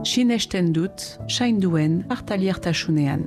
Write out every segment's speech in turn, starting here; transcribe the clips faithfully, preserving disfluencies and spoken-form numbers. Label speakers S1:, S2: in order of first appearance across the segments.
S1: sinesten dut, sainduen hartaliertasunean.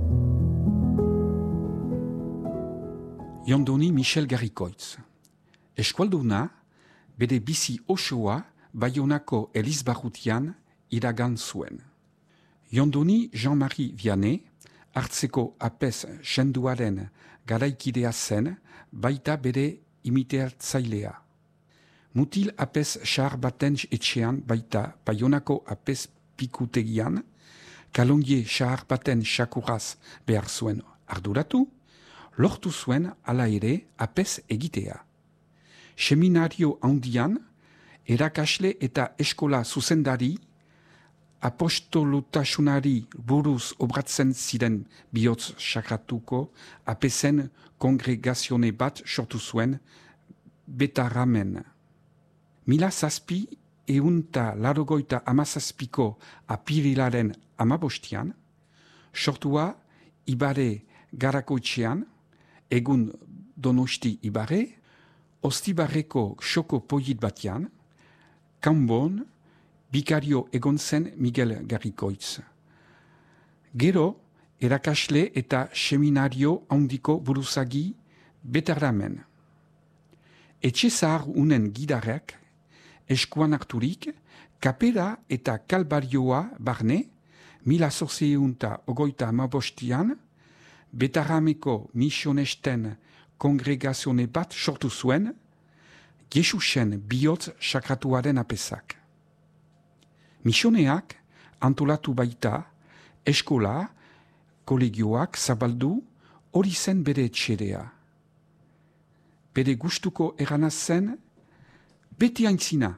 S2: Jondoni Michel Garrikoitz. Eskualduna, bere bizi osoa Baionako Elizbarrutian iragan zuen. Jondoni Jean-Marie Vianney, hartzeko apez senduaren garaikidea zen, baita bere imiteatzailea. Mutil apez xahar baten etxean baita Baionako apez pikutegian, kalongie xahar baten xakuraz behar zuen arduratu, lortu zuen ala ere apez egitea. Seminario handian, erakasle eta eskola zuzendari, apostolutasunari buruz obratzen ziren bihotz sakratuko apezen kongregazione bat sortu zuen Betarramen. Mila zazpi eunta larogoita amazazpiko apirilaren amabostian, sortua Ibare Garakoitxean, egun Donosti Ibare, Ostibarreko xoko polit batian, kanbon, bikario egon zen Miguel Garrikoitz. Gero, erakasle eta seminario handiko buruzagi Betarramen. Etxe zahar unen gidarrak, eskuan harturik, kapera eta kalbarioa barne, mila zortziehunta ogoita amabostian, Betarrameko misionesten kongregazione bat sortu zuen, Jesusen bihotz sakratuaren apezak. Misioneak antolatu baita, eskola, kolegioak zabaldu, hori zen bere etxedea. Bere gustuko erana zen, beti aintzina.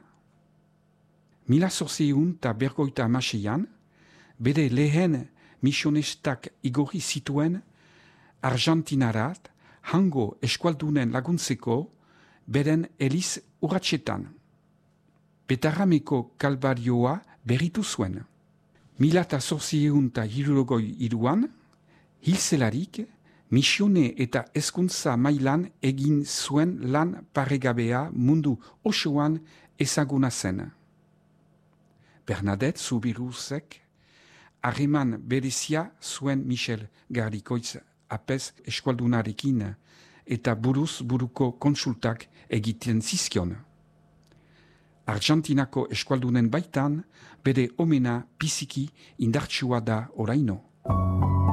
S2: Mila zortziehun eta bergoita amaseian, bere lehen misionestak igorri zituen Argentinarat, hango eskualdunen laguntzeko, beren eliz urratxetan. Betarrameko kalbarioa berritu zuen. Mila eta zortziehun eta hirurogoi iruan, hilzelarik, misione eta hezkuntza mailan egin zuen lan paregabea mundu osoan ezaguna zen. Bernadette Zubiruzek harreman berezia zuen Michel Garrikoitz apez eskualdunarekin eta buruz buruko konsultak egiten zizkion. Argentinako eskualdunen baitan bere omena biziki indartsua da oraino.